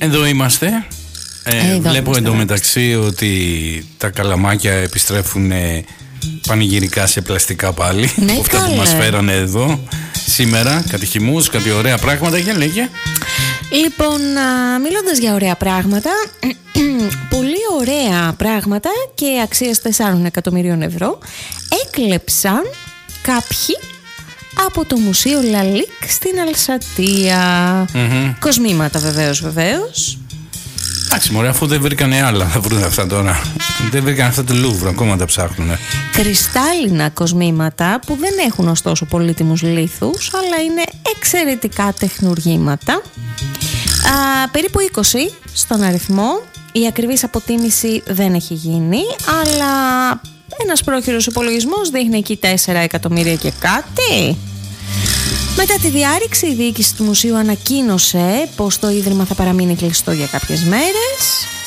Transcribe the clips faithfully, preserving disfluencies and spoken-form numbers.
Εδώ είμαστε. Ε, Εδώ βλέπω είμαστε, εντωμεταξύ ότι τα καλαμάκια επιστρέφουν ε, πανηγυρικά σε πλαστικά πάλι. Ναι, αυτά καλά. που μας φέρανε εδώ σήμερα. Κάτι χυμούς, κάτι ωραία πράγματα. Για λέγε. Λοιπόν, α, μιλώντας για ωραία πράγματα, πολύ ωραία πράγματα και αξίας τεσσάρων εκατομμυρίων ευρώ έκλεψαν κάποιοι από το Μουσείο Λαλίκ στην Αλσατία. Mm-hmm. Κοσμήματα βεβαίως, βεβαίως. Εντάξει μωρέ, αφού δεν βρήκανε άλλα, θα βρουν αυτά τώρα. Δεν βρήκαν αυτά του Λούβρου, ακόμα τα ψάχνουνε. Κρυστάλλινα κοσμήματα που δεν έχουν ωστόσο πολύτιμους λίθους, αλλά είναι εξαιρετικά τεχνουργήματα. Α, περίπου είκοσι στον αριθμό. Η ακριβής αποτίμηση δεν έχει γίνει, αλλά ένας πρόχειρος υπολογισμός δείχνει εκεί τέσσερα εκατομμύρια και κάτι. Μετά τη διάρρηξη, η διοίκηση του μουσείου ανακοίνωσε πως το ίδρυμα θα παραμείνει κλειστό για κάποιες μέρες.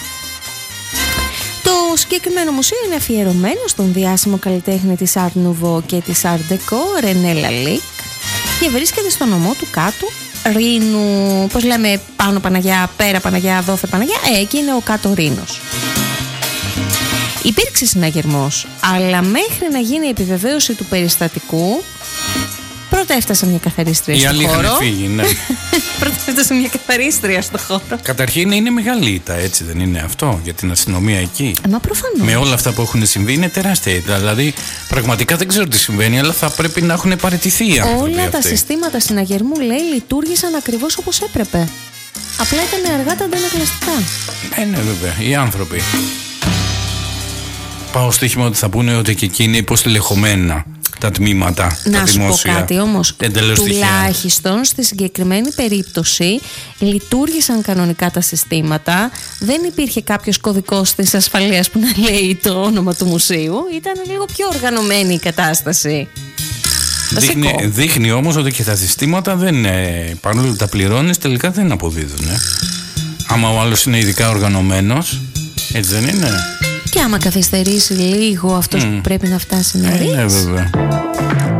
Το συγκεκριμένο μουσείο είναι αφιερωμένο στον διάσημο καλλιτέχνη της Art Nouveau και της Art Deco, René Lalique, και βρίσκεται στο νομό του Κάτου Ρήνου. Πώς λέμε, πάνω Παναγιά, πέρα Παναγιά, δόθε Παναγιά, ε, εκεί είναι ο Κάτω Ρήνος. Υπήρξε συναγερμός, αλλά μέχρι να γίνει η επιβεβαίωση του περιστατικού, πρώτα έφτασε μια καθαρίστρια στο χώρο. Οι άλλοι είχαν φύγει, ναι. Πρώτα έφτασε μια καθαρίστρια στο χώρο. Καταρχήν είναι μεγάλη ήττα, έτσι δεν είναι αυτό, για την αστυνομία εκεί. Ε, μα προφανώς. Με όλα αυτά που έχουν συμβεί είναι τεράστια ήττα. Δηλαδή, πραγματικά δεν ξέρω τι συμβαίνει, αλλά θα πρέπει να έχουν παραιτηθεί οι άνθρωποι Όλα αυτοί. τα συστήματα συναγερμού, λέει, λειτουργήσαν ακριβώς όπως έπρεπε. Απλά ήταν αργά τα αντανακλαστικά. Ε, ναι, βέβαια, οι άνθρωποι. Πάω στοίχημα ότι θα πούνε ότι και εκεί είναι υποστελεχωμένα τα τμήματα, να τα δημόσια. Να σου πω κάτι όμως, εντελώς τουλάχιστον τυχαία. Στη συγκεκριμένη περίπτωση λειτουργήσαν κανονικά τα συστήματα. Δεν υπήρχε κάποιος κωδικός της ασφαλείας που να λέει το όνομα του μουσείου. Ήταν λίγο πιο οργανωμένη η κατάσταση. Δείχνει, δείχνει όμως ότι και τα συστήματα δεν, ε, παρόλο που τα πληρώνεις, τελικά δεν αποδίδουν. Ε. Άμα ο άλλος είναι ειδικά οργανωμένος, έτσι δεν είναι? Και άμα καθυστερήσει λίγο αυτός mm. που πρέπει να φτάσει νωρίς. Ε, ναι, βέβαια.